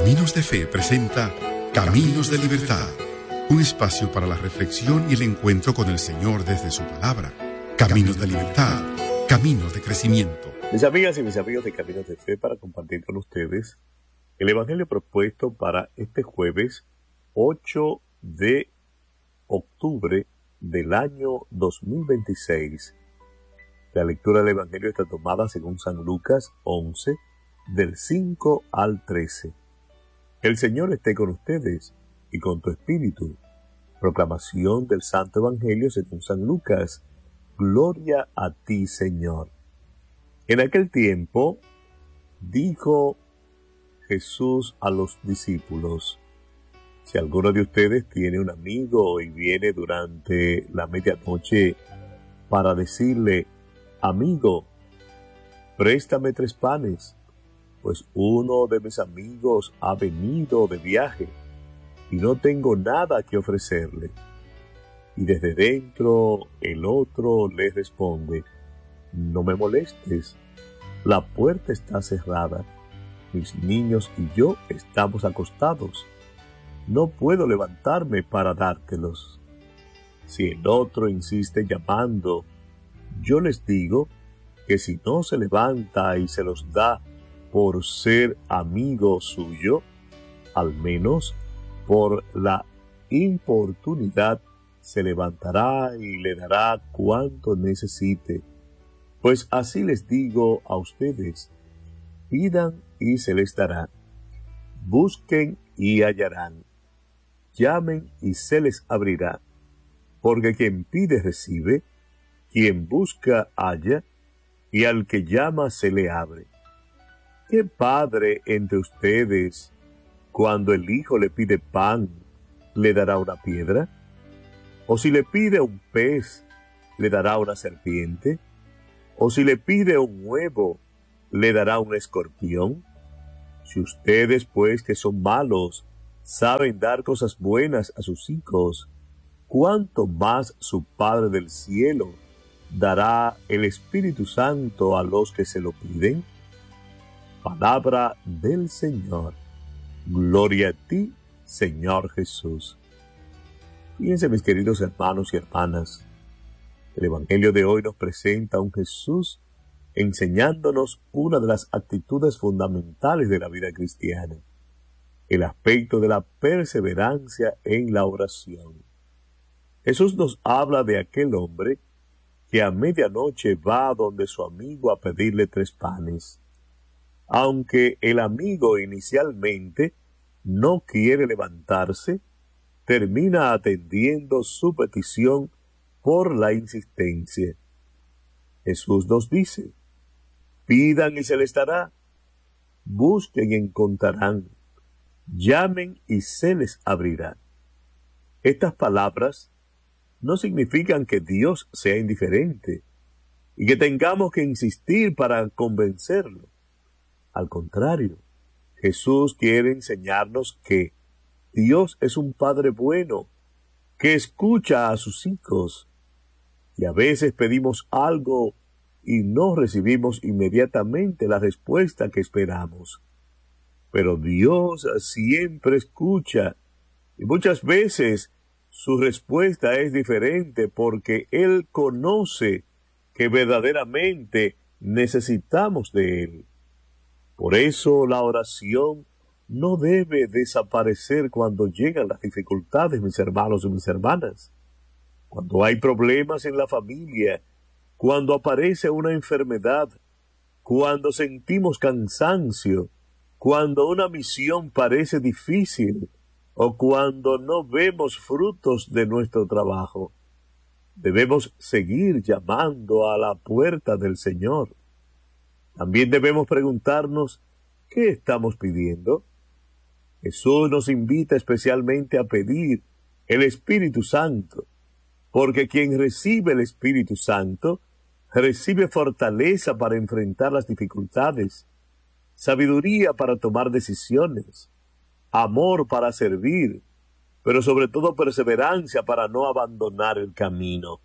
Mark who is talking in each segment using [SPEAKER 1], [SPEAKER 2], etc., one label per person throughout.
[SPEAKER 1] Caminos de Fe presenta Caminos de Libertad, un espacio para la reflexión y el encuentro con el Señor desde su palabra. Caminos de Libertad, caminos de crecimiento.
[SPEAKER 2] Mis amigas y mis amigos de Caminos de Fe, para compartir con ustedes el Evangelio propuesto para este jueves 8 de octubre del año 2026. La lectura del Evangelio está tomada según San Lucas 11, del 5 al 13. El Señor esté con ustedes y con tu espíritu. Proclamación del Santo Evangelio según San Lucas. Gloria a ti, Señor. En aquel tiempo dijo Jesús a los discípulos: si alguno de ustedes tiene un amigo y viene durante la medianoche para decirle: amigo, préstame 3 panes, pues uno de mis amigos ha venido de viaje y no tengo nada que ofrecerle. Y desde dentro el otro le responde: no me molestes, la puerta está cerrada, mis niños y yo estamos acostados, no puedo levantarme para dártelos. Si el otro insiste llamando, yo les digo que si no se levanta y se los da por ser amigo suyo, al menos por la importunidad se levantará y le dará cuanto necesite. Pues así les digo a ustedes: pidan y se les dará, busquen y hallarán, llamen y se les abrirá, porque quien pide recibe, quien busca halla, y al que llama se le abre. ¿Qué padre entre ustedes, cuando el hijo le pide pan, le dará una piedra? ¿O si le pide un pez, le dará una serpiente? ¿O si le pide un huevo, le dará un escorpión? Si ustedes, pues, que son malos, saben dar cosas buenas a sus hijos, ¿cuánto más su Padre del cielo dará el Espíritu Santo a los que se lo piden? Palabra del Señor. Gloria a ti, Señor Jesús. Fíjense, mis queridos hermanos y hermanas, el Evangelio de hoy nos presenta a un Jesús enseñándonos una de las actitudes fundamentales de la vida cristiana, el aspecto de la perseverancia en la oración. Jesús nos habla de aquel hombre que a medianoche va donde su amigo a pedirle 3 panes. Aunque el amigo inicialmente no quiere levantarse, termina atendiendo su petición por la insistencia. Jesús nos dice: pidan y se les dará, busquen y encontrarán, llamen y se les abrirá. Estas palabras no significan que Dios sea indiferente y que tengamos que insistir para convencerlo. Al contrario, Jesús quiere enseñarnos que Dios es un Padre bueno, que escucha a sus hijos, y a veces pedimos algo y no recibimos inmediatamente la respuesta que esperamos. Pero Dios siempre escucha, y muchas veces su respuesta es diferente porque Él conoce que verdaderamente necesitamos de Él. Por eso la oración no debe desaparecer cuando llegan las dificultades, mis hermanos y mis hermanas. Cuando hay problemas en la familia, cuando aparece una enfermedad, cuando sentimos cansancio, cuando una misión parece difícil o cuando no vemos frutos de nuestro trabajo, debemos seguir llamando a la puerta del Señor. También debemos preguntarnos: ¿qué estamos pidiendo? Jesús nos invita especialmente a pedir el Espíritu Santo, porque quien recibe el Espíritu Santo recibe fortaleza para enfrentar las dificultades, sabiduría para tomar decisiones, amor para servir, pero sobre todo perseverancia para no abandonar el camino.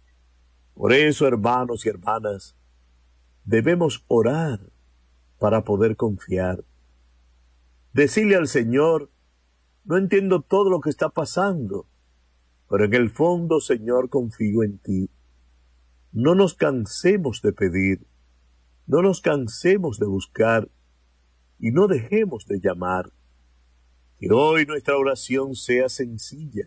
[SPEAKER 2] Por eso, hermanos y hermanas, debemos orar para poder confiar. Decirle al Señor, no entiendo todo lo que está pasando, pero en el fondo, Señor, confío en ti. No nos cansemos de pedir, no nos cansemos de buscar y no dejemos de llamar. Que hoy nuestra oración sea sencilla.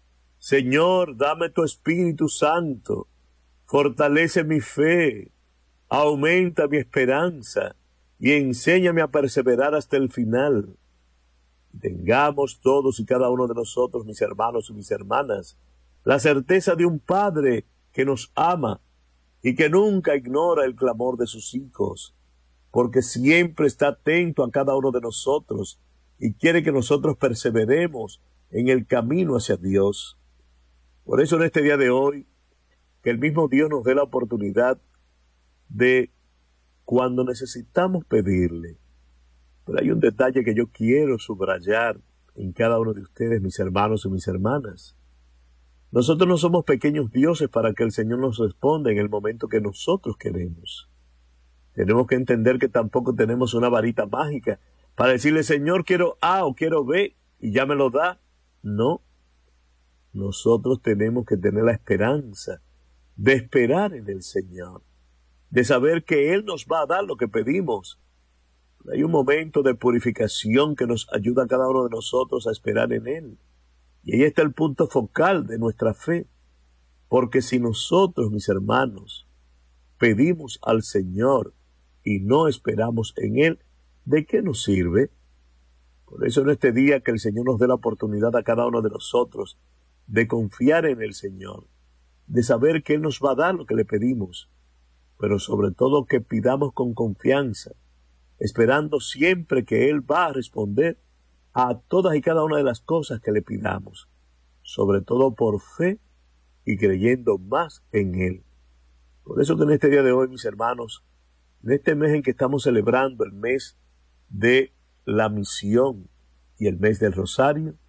[SPEAKER 2] Señor, dame tu Espíritu Santo, fortalece mi fe, aumenta mi esperanza y enséñame a perseverar hasta el final. Tengamos todos y cada uno de nosotros, mis hermanos y mis hermanas, la certeza de un Padre que nos ama y que nunca ignora el clamor de sus hijos, porque siempre está atento a cada uno de nosotros y quiere que nosotros perseveremos en el camino hacia Dios. Por eso en este día de hoy, que el mismo Dios nos dé la oportunidad de, cuando necesitamos pedirle. Pero hay un detalle que yo quiero subrayar en cada uno de ustedes, mis hermanos y mis hermanas. Nosotros no somos pequeños dioses para que el Señor nos responda en el momento que nosotros queremos. Tenemos que entender que tampoco tenemos una varita mágica para decirle, Señor, quiero A o quiero B, y ya me lo da. No. Nosotros tenemos que tener la esperanza de esperar en el Señor, de saber que Él nos va a dar lo que pedimos. Hay un momento de purificación que nos ayuda a cada uno de nosotros a esperar en Él. Y ahí está el punto focal de nuestra fe. Porque si nosotros, mis hermanos, pedimos al Señor y no esperamos en Él, ¿de qué nos sirve? Por eso en este día que el Señor nos dé la oportunidad a cada uno de nosotros de confiar en el Señor, de saber que Él nos va a dar lo que le pedimos, pero sobre todo que pidamos con confianza, esperando siempre que Él va a responder a todas y cada una de las cosas que le pidamos, sobre todo por fe y creyendo más en Él. Por eso que en este día de hoy, mis hermanos, en este mes en que estamos celebrando el mes de la misión y el mes del Rosario,